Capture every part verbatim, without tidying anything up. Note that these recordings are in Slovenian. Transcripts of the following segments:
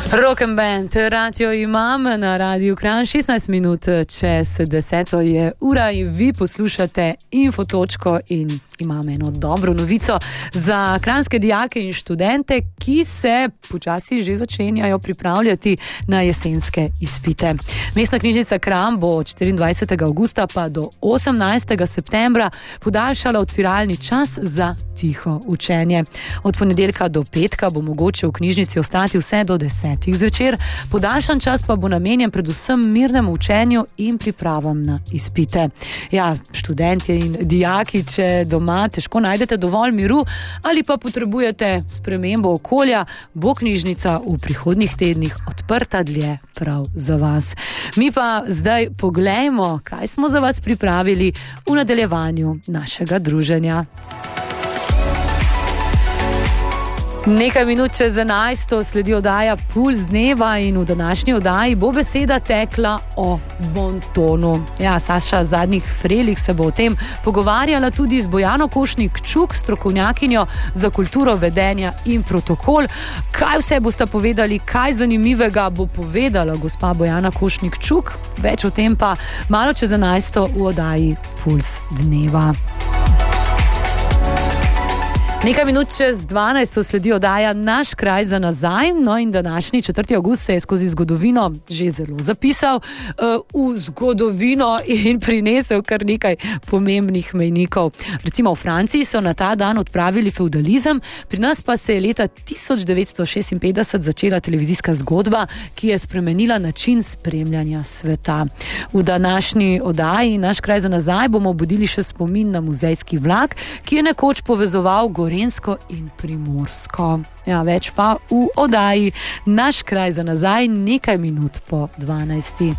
Rock and Band, radio imam na Radiu Kranj, šestnajst minut čez deseto je ura in vi poslušate Infotočko in imam eno dobro novico za kranjske dijake in študente, ki se počasi že začenjajo pripravljati na jesenske izpite. Mestna knjižnica Kranj bo od štiriindvajsetega avgusta pa do osemnajstega septembra podaljšala odpiralni čas za tiho učenje. Od ponedeljka do petka bo mogoče v knjižnici ostati vse do desetih zvečer, podaljšan čas pa bo namenjen predvsem mirnemu učenju in pripravam na izpite. Ja, študentje in dijaki, če doma težko najdete dovolj miru ali pa potrebujete spremembo okolja, bo knjižnica v prihodnjih tednih odprta dlje prav za vas. Mi pa zdaj poglejmo, kaj smo za vas pripravili v nadaljevanju našega druženja. Nekaj minut čez enajsto sledi oddaja Puls dneva in v današnji oddaji bo beseda tekla o bontonu. Ja, Saša Zadnjih Frelih se bo o tem pogovarjala tudi z Bojano Košnik-Čuk, strokovnjakinjo za kulturo vedenja in protokol. Kaj vse boste povedali, kaj zanimivega bo povedala gospa Bojana Košnik-Čuk? Več o tem pa malo čez enajsto v oddaji Puls dneva. Nekaj minut čez dvanajsto sledi oddaja Naš kraj za nazaj, no in današnji četrti avgust se je skozi zgodovino že zelo zapisal uh, v zgodovino in prinesel kar nekaj pomembnih mejnikov. Recimo v Franciji so na ta dan odpravili feudalizem, pri nas pa se je leta tisoč devetsto šestinpetdeset začela televizijska zgodba, ki je spremenila način spremljanja sveta. V današnji oddaji Naš kraj za nazaj bomo obudili še spomin na muzejski vlak, ki je nekoč povezoval Gorenjsko in Primorsko. Ja, več pa v oddaji Naš kraj za nazaj nekaj minut po dvanajsti.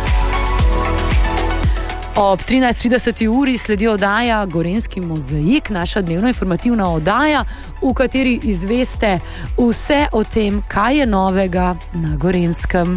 Ob trinajst trideset uri sledi oddaja Gorenjski mozaik, naša dnevno informativna oddaja, v kateri izveste vse o tem, kaj je novega na Gorenjskem.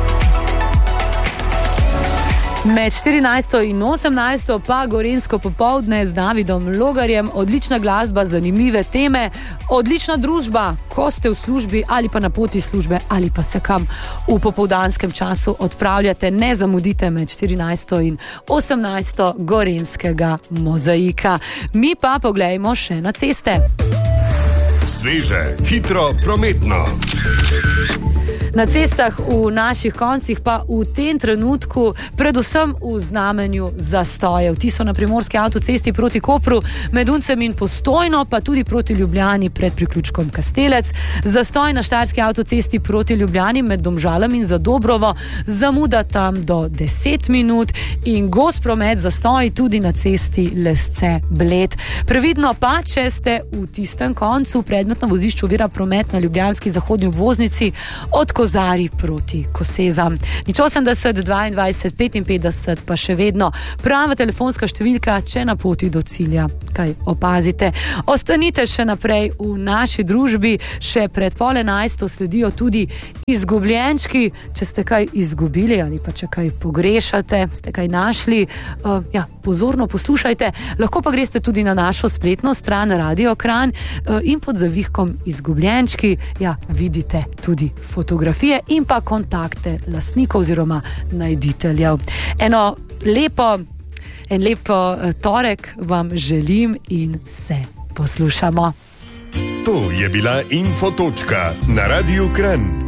Med štirinajsto in osemnajsto pa Gorenjsko popoldne z Davidom Logarjem, odlična glasba, zanimive teme, odlična družba, ko ste v službi ali pa na poti službe ali pa se kam v popoldanskem času odpravljate, ne zamudite med štirinajsto in osemnajsto Gorenjskega mozaika. Mi pa poglejmo še na ceste. Sveže, hitro, prometno. Na cestah v naših koncih pa v tem trenutku predvsem v znamenju zastojev. Ti so na primorski avtocesti proti Kopru, med Uncem in Postojno, pa tudi proti Ljubljani pred priključkom Kastelec. Zastoj na štajerski avtocesti proti Ljubljani med Domžalami in Zadobrovo, zamuda tam do deset minut in gost promet, zastoj tudi na cesti Lesce-Bled. Previdno pa, če ste v tistem koncu, predmetno vozišče ovira promet na ljubljanski zahodni obvoznici od Kozari proti Kosezam. Nič osemdeset dvaindvajset petinpetdeset pa še vedno prava telefonska številka, če na poti do cilja kaj opazite. Ostanite še naprej v naši družbi, še pred pol enajsto sledijo tudi izgubljenčki. Če ste kaj izgubili ali pa če kaj pogrešate, ste kaj našli, uh, ja, pozorno poslušajte. Lahko pa greste tudi na našo spletno stran Radio Kranj uh, in pod zavihkom izgubljenčki, ja, vidite tudi fotografije in pa kontakte lastnikov oziroma najditeljev. Eno lepo, en lepo torek vam želim in se poslušamo. To je bila Infotočka na Radiu Kranj.